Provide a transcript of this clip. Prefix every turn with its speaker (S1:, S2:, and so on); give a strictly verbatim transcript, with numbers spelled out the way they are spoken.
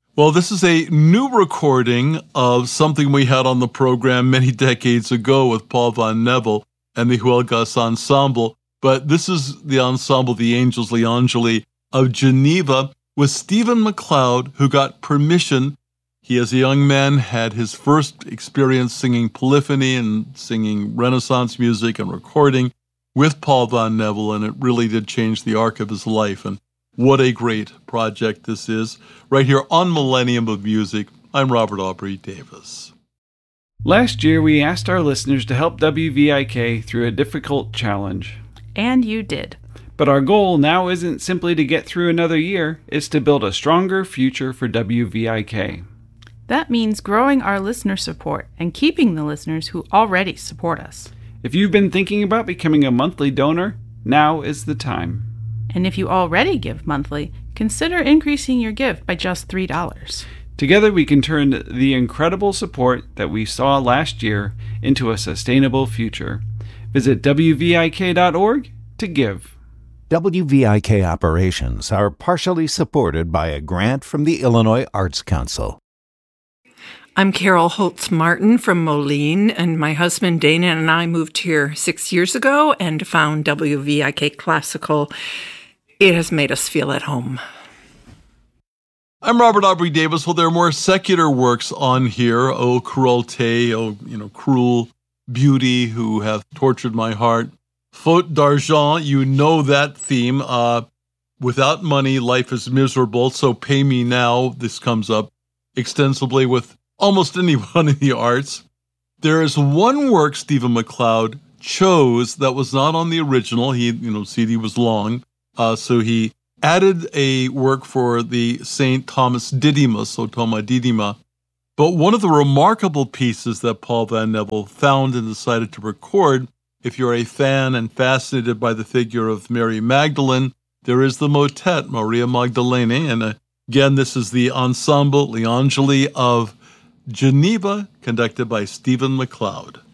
S1: Well, this is a new recording of something we had on the program many decades ago with Paul Van Neville and the Huelgas Ensemble. But this is the ensemble, the Angels Gli Angeli of Geneva, with Stephen MacLeod, who got permission. He, as a young man, had his first experience singing polyphony and singing Renaissance music and recording with Paul Van Neville, and it really did change the arc of his life. And what a great project this is. Right here on Millennium of Music, I'm Robert Aubrey Davis.
S2: Last year, we asked our listeners to help W V I K through a difficult challenge.
S3: And you did.
S2: But our goal now isn't simply to get through another year, it's to build a stronger future for W V I K.
S3: That means growing our listener support and keeping the listeners who already support us.
S2: If you've been thinking about becoming a monthly donor, now is the time.
S3: And if you already give monthly, consider increasing your gift by just three dollars.
S2: Together we can turn the incredible support that we saw last year into a sustainable future. Visit W V I K dot org to give.
S4: W V I K operations are partially supported by a grant from the Illinois Arts Council.
S5: I'm Carol Holtz-Martin from Moline, and my husband Dana and I moved here six years ago and found W V I K Classical. It has made us feel at home.
S1: I'm Robert Aubrey Davis. Well, there are more secular works on here. Oh, cruelté, oh, you know, cruel beauty who hath tortured my heart. Faute d'argent, you know that theme. Uh, without money, life is miserable, so pay me now. This comes up extensively with almost anyone in the arts. There is one work Stephen MacLeod chose that was not on the original. He, you know, C D was long, uh, so he added a work for the Saint Thomas Didymus, O Toma Didyma. But one of the remarkable pieces that Paul Van Neville found and decided to record, if you're a fan and fascinated by the figure of Mary Magdalene, there is the motet, Maria Magdalene. And uh, again, this is the Ensemble Gli Angeli of Geneva, conducted by Stephen MacLeod.